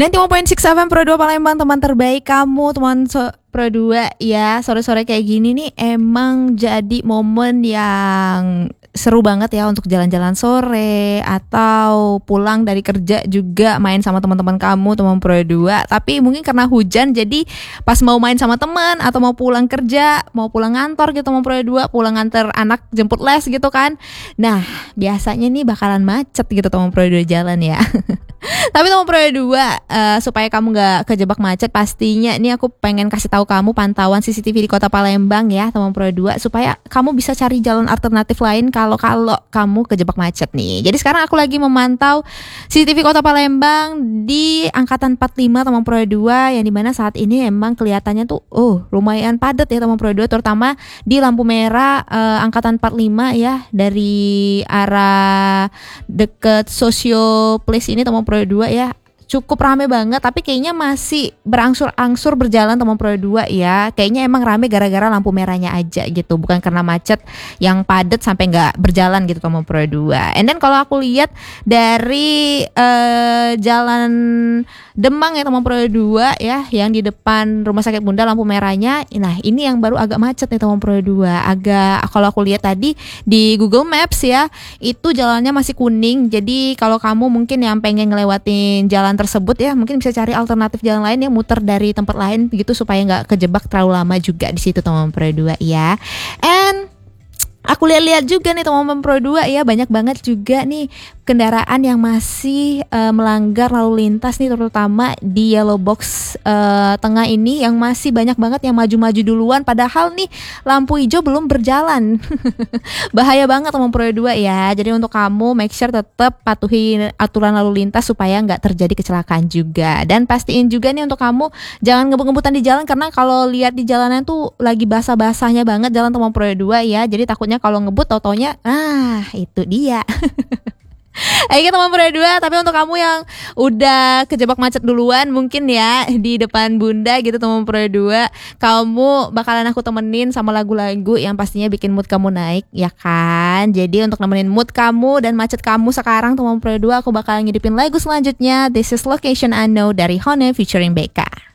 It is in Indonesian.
91.6 FM Pro 2 Palembang, teman terbaik kamu, teman Pro 2 ya. Sore-sore kayak gini nih emang jadi momen yang seru banget ya untuk jalan-jalan sore atau pulang dari kerja juga main sama teman-teman kamu, teman Pro 2. Tapi mungkin karena hujan jadi pas mau main sama teman atau mau pulang kerja, mau pulang kantor gitu teman Pro 2, pulang nganter anak jemput les gitu kan. Nah, biasanya nih bakalan macet gitu teman Pro 2 jalan ya. Tapi teman Pro 2, supaya kamu gak kejebak macet, pastinya ini aku pengen kasih tahu kamu pantauan CCTV di Kota Palembang ya teman Pro 2, supaya kamu bisa cari jalan alternatif lain kalau kamu kejebak macet nih. Jadi sekarang aku lagi memantau CCTV Kota Palembang di angkatan 45 teman Pro 2, yang dimana saat ini emang kelihatannya tuh lumayan padat ya teman Pro 2, terutama di lampu merah angkatan 45 ya, dari arah deket Sosio Place ini teman Pro 2 ya. Cukup rame banget, tapi kayaknya masih berangsur-angsur berjalan teman Pro 2 ya. Kayaknya emang rame gara-gara lampu merahnya aja gitu, bukan karena macet yang padat sampai nggak berjalan gitu teman Pro 2. And then kalau aku lihat dari jalan Demang ya teman Pro 2 ya, yang di depan Rumah Sakit Bunda lampu merahnya. Nah, ini yang baru agak macet nih teman Pro 2. Agak, kalau aku lihat tadi di Google Maps ya, itu jalannya masih kuning. Jadi kalau kamu mungkin yang pengen ngelewatin jalan tersebut ya, mungkin bisa cari alternatif jalan lain yang muter dari tempat lain gitu supaya nggak kejebak terlalu lama juga di situ teman Pro 2 ya. And aku lihat-lihat juga nih teman-teman Pro 2 ya, banyak banget juga nih kendaraan yang masih melanggar lalu lintas nih, terutama di yellow box tengah ini yang masih banyak banget yang maju-maju duluan, padahal nih lampu hijau belum berjalan. Bahaya banget teman Pro 2 ya. Jadi untuk kamu make sure tetap patuhi aturan lalu lintas supaya nggak terjadi kecelakaan juga. Dan pastiin juga nih untuk kamu jangan ngebut-ngebutan di jalan, karena kalau lihat di jalanan tuh lagi basah-basahnya banget jalan teman Pro 2 ya. Jadi takutnya kalau ngebut tau-taunya itu dia. Ayo teman Pro 2, tapi untuk kamu yang udah kejebak macet duluan mungkin ya di depan Bunda gitu teman Pro 2, kamu bakalan aku temenin sama lagu-lagu yang pastinya bikin mood kamu naik ya kan. Jadi untuk nemenin mood kamu dan macet kamu sekarang teman Pro 2, aku bakalan ngidupin lagu selanjutnya. This is Location Unknown dari Hone featuring BK.